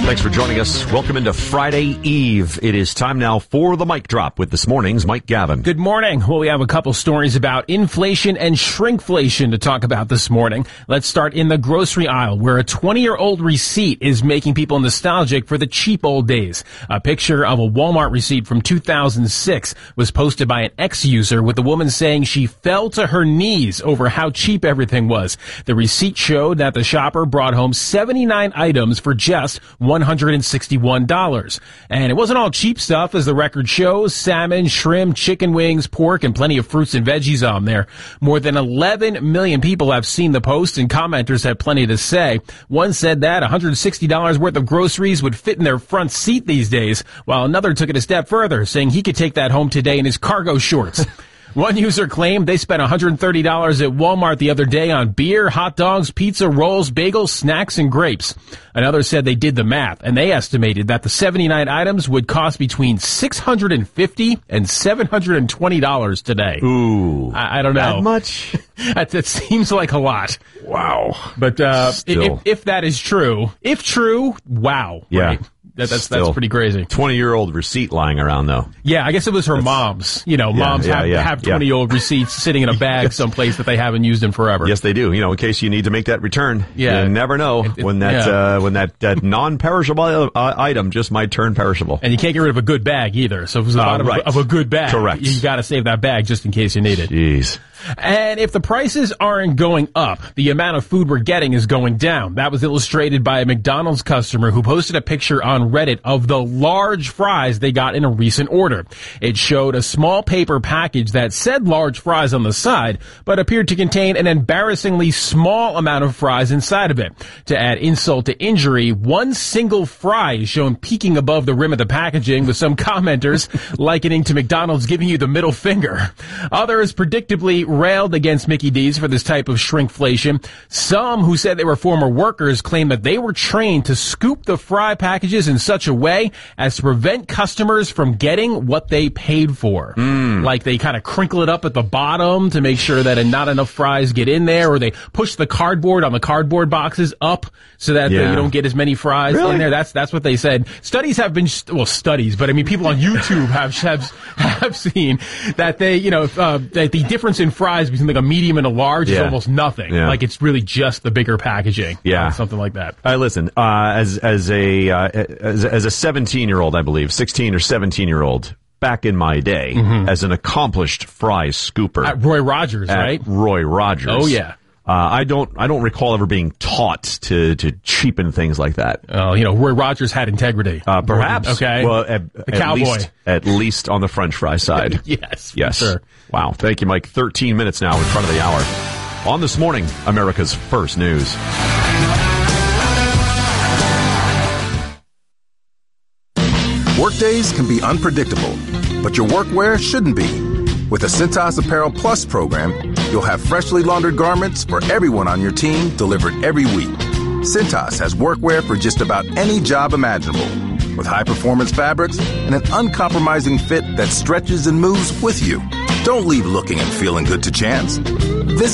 Thanks for joining us. Welcome into Friday Eve. It is time now for the Mic Drop with this morning's Mike Gavin. Good morning. Well, we have a couple stories about inflation and shrinkflation to talk about this morning. Let's start in the grocery aisle, where a 20-year-old receipt is making people nostalgic for the cheap old days. A picture of a Walmart receipt from 2006 was posted by an ex-user, with the woman saying she fell to her knees over how cheap everything was. The receipt showed that the shopper brought home 79 items for just $161. And it wasn't all cheap stuff, as the record shows. Salmon, shrimp, chicken wings, pork, and plenty of fruits and veggies on there. More than 11 million people have seen the post, and commenters have plenty to say. One said that $160 worth of groceries would fit in their front seat these days, while another took it a step further, saying he could take that home today in his cargo shorts. One user claimed they spent $130 at Walmart the other day on beer, hot dogs, pizza, rolls, bagels, snacks, and grapes. Another said they did the math, and they estimated that the 79 items would cost between $650 and $720 today. Ooh. I don't know. That much? That seems like a lot. Wow. But if that is true, wow. Yeah. Right? That's pretty crazy. 20-year-old receipt lying around, though. Yeah, I guess it was her mom's. You know, moms have 20-year-old receipts sitting in a bag someplace that they haven't used in forever. Yes, they do. You know, in case you need to make that return. Yeah. You never know when that non-perishable item just might turn perishable. And you can't get rid of a good bag either. So if it was the bottom of a good bag, correct, you got to save that bag just in case you need it. Jeez. And if the prices aren't going up, the amount of food we're getting is going down. That was illustrated by a McDonald's customer who posted a picture on Reddit of the large fries they got in a recent order. It showed a small paper package that said large fries on the side, but appeared to contain an embarrassingly small amount of fries inside of it. To add insult to injury, one single fry is shown peeking above the rim of the packaging, with some commenters likening to McDonald's giving you the middle finger. Others predictably railed against Mickey D's for this type of shrinkflation. Some who said they were former workers claimed that they were trained to scoop the fry packages in such a way as to prevent customers from getting what they paid for. Like they kind of crinkle it up at the bottom to make sure that not enough fries get in there, or they push the cardboard on the cardboard boxes up so that you don't get as many fries in there. That's what they said. Studies have been, studies, but I mean people on YouTube have seen that that the difference in fries between like a medium and a large is almost nothing. Yeah. Like it's really just the bigger packaging. Yeah. Something like that. Listen, as a 17-year-old, I believe, 16 or 17-year-old, back in my day, as an accomplished fry scooper. At Roy Rogers, right? Roy Rogers. Oh, yeah. I don't recall ever being taught to cheapen things like that. Roy Rogers had integrity. Perhaps. Okay. Well, the cowboy. At least on the French fry side. Yes. Sure. Wow. Thank you, Mike. 13 minutes now in front of the hour. On This Morning, America's First News. Workdays can be unpredictable, but your workwear shouldn't be. With the Cintas Apparel Plus program, you'll have freshly laundered garments for everyone on your team delivered every week. Cintas has workwear for just about any job imaginable, with high-performance fabrics and an uncompromising fit that stretches and moves with you. Don't leave looking and feeling good to chance. Visit